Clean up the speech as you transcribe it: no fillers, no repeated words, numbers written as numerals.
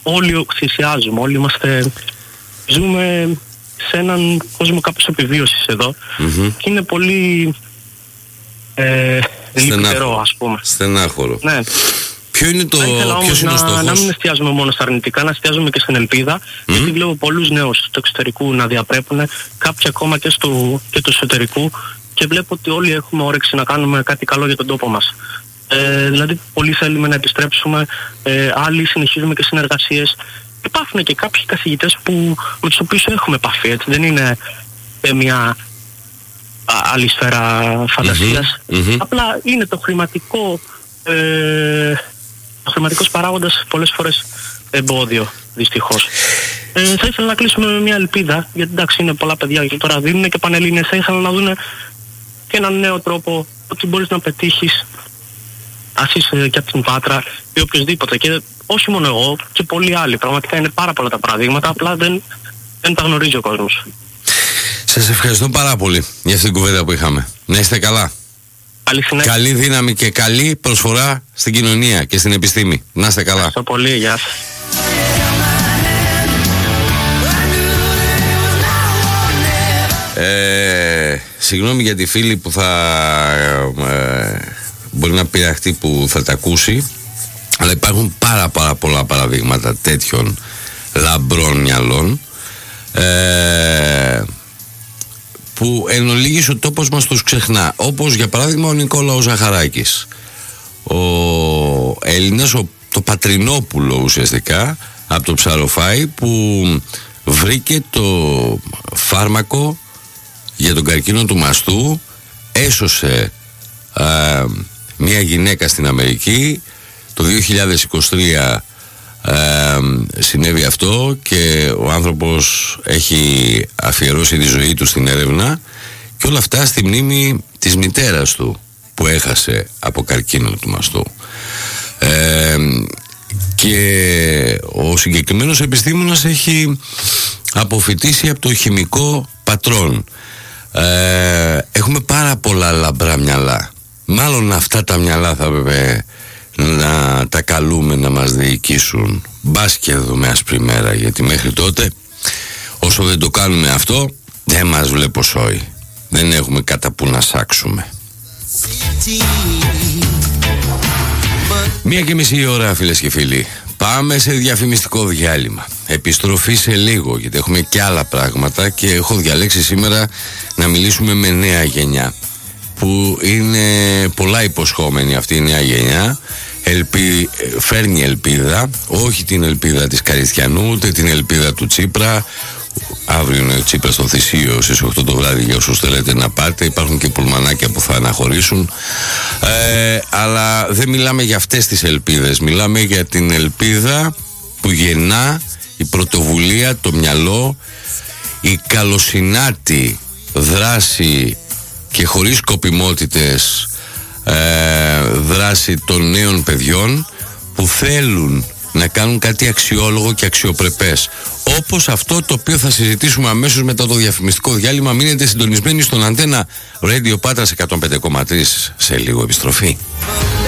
όλοι θυσιάζουμε, όλοι ζούμε σε έναν κόσμο κάπως επιβίωσης εδώ και είναι πολύ λυπηρό, ας πούμε. Στενάχωρο. Ναι. Ποιος είναι ο στόχος? Να μην εστιάζουμε μόνο στα αρνητικά, να εστιάζουμε και στην ελπίδα, γιατί βλέπω πολλούς νέους του εξωτερικού να διαπρέπουν, κάποιοι ακόμα και του εσωτερικού, και βλέπω ότι όλοι έχουμε όρεξη να κάνουμε κάτι καλό για τον τόπο μας. Δηλαδή πολλοί θέλουμε να επιστρέψουμε, άλλοι συνεχίζουμε και συνεργασίες. Υπάρχουν και κάποιοι καθηγητές με τους οποίους έχουμε επαφή, έτσι, δεν είναι μια άλλη σφαίρα φαντασίας. Απλά είναι το χρηματικό, ο χρηματικός παράγοντας πολλές φορές εμπόδιο, δυστυχώς. Θα ήθελα να κλείσουμε με μια ελπίδα, γιατί εντάξει είναι πολλά παιδιά και τώρα δίνουν και πανελλήνιες, θα ήθελα να δουν και έναν νέο τρόπο ότι μπορείς να πετύχεις, ας είσαι και από την Πάτρα ή οποιοδήποτε, και όχι μόνο εγώ και πολλοί άλλοι. Πραγματικά είναι πάρα πολλά τα παραδείγματα, απλά δεν τα γνωρίζει ο κόσμος. Σας ευχαριστώ πάρα πολύ για αυτήν την κουβέντα που είχαμε. Να είστε καλά. Καλή δύναμη και καλή προσφορά στην κοινωνία και στην επιστήμη. Να είστε καλά. Ευχαριστώ πολύ. Γεια σας. Συγγνώμη για τη φίλη που θα μπορεί να πειραχτεί που θα τα ακούσει, αλλά υπάρχουν πάρα πολλά παραδείγματα τέτοιων λαμπρών μυαλών που εν ολίγης ο τόπος μας τους ξεχνά, όπως για παράδειγμα ο Νικόλαος Ζαχαράκης, ο Έλληνας, το Πατρινόπουλο ουσιαστικά από το Ψαροφάι, που βρήκε το φάρμακο για τον καρκίνο του μαστού, έσωσε μια γυναίκα στην Αμερική. Το 2023 συνέβη αυτό και ο άνθρωπος έχει αφιερώσει τη ζωή του στην έρευνα, και όλα αυτά στη μνήμη της μητέρας του που έχασε από καρκίνο του μαστού. Και ο συγκεκριμένος επιστήμονας έχει αποφοιτήσει από το χημικό πατρόν. Έχουμε πάρα πολλά λαμπρά μυαλά. Μάλλον αυτά τα μυαλά θα έπρεπε να τα καλούμε να μας διοικήσουν. Μπας και δούμε άσπρη μέρα, γιατί μέχρι τότε, όσο δεν το κάνουμε αυτό, δεν μας βλέπω σόι. Δεν έχουμε κατά που να σάξουμε. 1:30 ώρα, φίλες και φίλοι. Πάμε σε διαφημιστικό διάλειμμα. Επιστροφή σε λίγο, γιατί έχουμε και άλλα πράγματα, και έχω διαλέξει σήμερα να μιλήσουμε με νέα γενιά, που είναι πολλά υποσχόμενη αυτή η νέα γενιά. Φέρνει ελπίδα, όχι την ελπίδα της Καριστιανού, ούτε την ελπίδα του Τσίπρα. Αύριο είναι ο Τσίπρας στο Θησίο στις 8 το βράδυ, για όσους θέλετε να πάτε. Υπάρχουν και πουλμανάκια που θα αναχωρήσουν, αλλά δεν μιλάμε για αυτές τις ελπίδες. Μιλάμε για την ελπίδα που γεννά η πρωτοβουλία, το μυαλό, η καλοσυνάτη δράση και χωρίς σκοπιμότητες δράση των νέων παιδιών που θέλουν να κάνουν κάτι αξιόλογο και αξιοπρεπές, όπως αυτό το οποίο θα συζητήσουμε αμέσως μετά το διαφημιστικό διάλειμμα. Μείνετε συντονισμένοι στον Αντένα Radio Πάτρας 105,3. Σε λίγο επιστροφή.